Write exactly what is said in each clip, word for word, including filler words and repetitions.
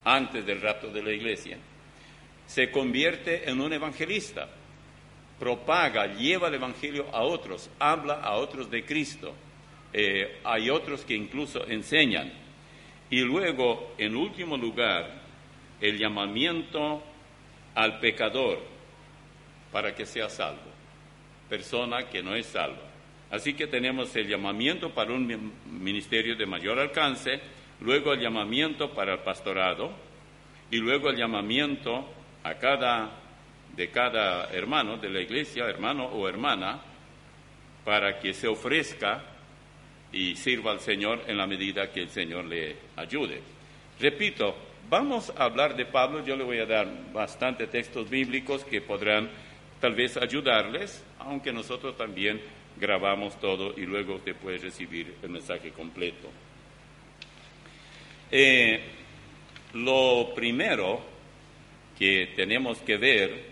antes del rapto de la iglesia, se convierte en un evangelista, propaga, lleva el evangelio a otros, habla a otros de Cristo. Eh, hay otros que incluso enseñan. Y luego, en último lugar, el llamamiento al pecador para que sea salvo, persona que no es salva. Así que tenemos el llamamiento para un ministerio de mayor alcance, luego el llamamiento para el pastorado y luego el llamamiento a cada, de cada hermano de la iglesia, hermano o hermana, para que se ofrezca y sirva al Señor en la medida que el Señor le ayude. Repito, vamos a hablar de Pablo. Yo le voy a dar bastante textos bíblicos que podrán tal vez ayudarles, aunque nosotros también grabamos todo y luego usted puede recibir el mensaje completo. Eh, lo primero que tenemos que ver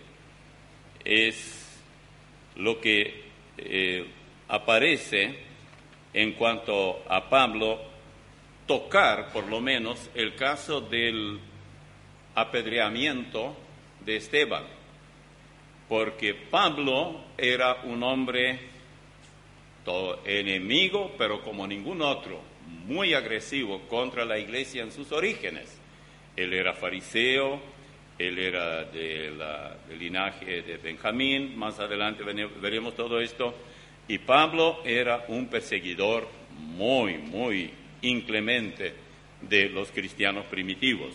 es lo que eh, aparece en cuanto a Pablo, tocar por lo menos el caso del apedreamiento de Esteban, porque Pablo era un hombre todo enemigo, pero como ningún otro, muy agresivo contra la iglesia en sus orígenes. Él era fariseo, él era de la, del linaje de Benjamín, más adelante veremos todo esto, y Pablo era un perseguidor muy, muy inclemente de los cristianos primitivos.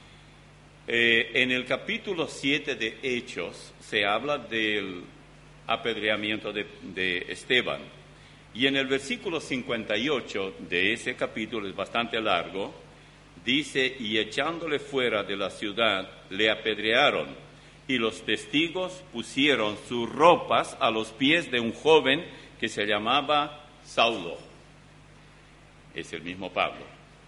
Eh, en el capítulo siete de Hechos se habla del apedreamiento de, de Esteban, y en el versículo cincuenta y ocho de ese capítulo, es bastante largo, dice: y echándole fuera de la ciudad, le apedrearon, y los testigos pusieron sus ropas a los pies de un joven que se llamaba Saulo. Es el mismo Pablo.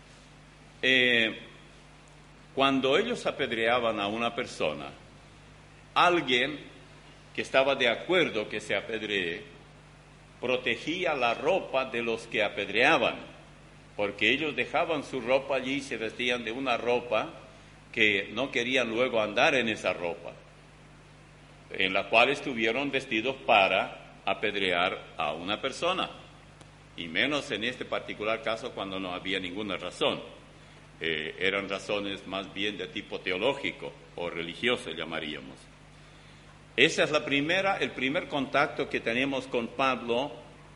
Eh, cuando ellos apedreaban a una persona, alguien que estaba de acuerdo que se apedree, protegía la ropa de los que apedreaban, porque ellos dejaban su ropa allí y se vestían de una ropa que no querían luego andar en esa ropa, en la cual estuvieron vestidos para apedrear a una persona, y menos en este particular caso cuando no había ninguna razón. Eh, eran razones más bien de tipo teológico o religioso, llamaríamos. Esa es la primera, el primer contacto que tenemos con Pablo,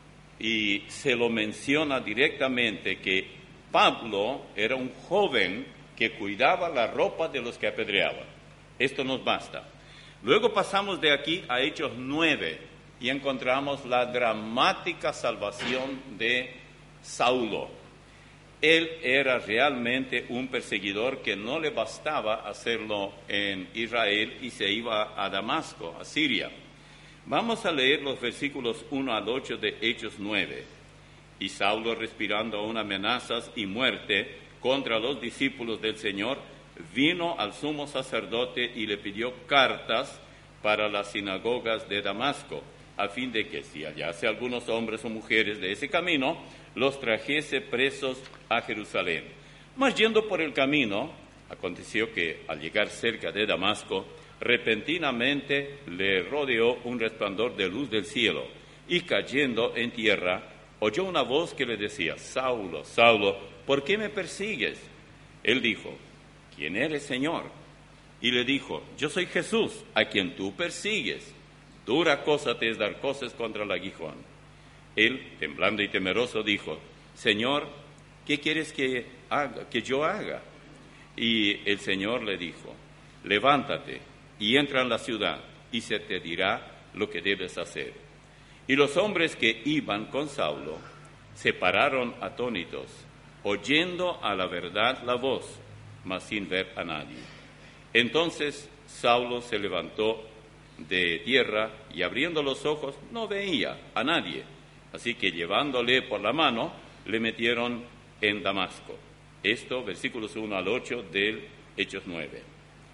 y se lo menciona directamente que Pablo era un joven que cuidaba la ropa de los que apedreaban. Esto nos basta. Luego pasamos de aquí a Hechos nueve y encontramos la dramática salvación de Saulo. Él era realmente un perseguidor que no le bastaba hacerlo en Israel y se iba a Damasco, a Siria. Vamos a leer los versículos uno al ocho de Hechos nueve. Y Saulo, respirando aún amenazas y muerte contra los discípulos del Señor, vino al sumo sacerdote y le pidió cartas para las sinagogas de Damasco, a fin de que si hallase algunos hombres o mujeres de ese camino, los trajese presos a Jerusalén. Mas yendo por el camino, aconteció que al llegar cerca de Damasco, repentinamente le rodeó un resplandor de luz del cielo, y cayendo en tierra, oyó una voz que le decía: Saulo, Saulo, ¿por qué me persigues? Él dijo: ¿quién eres, Señor? Y le dijo: yo soy Jesús, a quien tú persigues. Dura cosa te es dar cosas contra el aguijón. Él, temblando y temeroso, dijo: Señor, ¿qué quieres que haga, que yo haga? Y el Señor le dijo: levántate y entra en la ciudad, y se te dirá lo que debes hacer. Y los hombres que iban con Saulo se pararon atónitos, oyendo a la verdad la voz, mas sin ver a nadie. Entonces Saulo se levantó de tierra y abriendo los ojos no veía a nadie. Así que llevándole por la mano, le metieron en Damasco. Esto, versículos uno al ocho del Hechos nueve.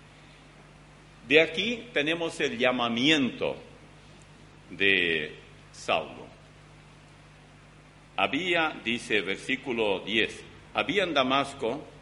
De aquí tenemos el llamamiento de Saulo. Había, dice versículo diez, había en Damasco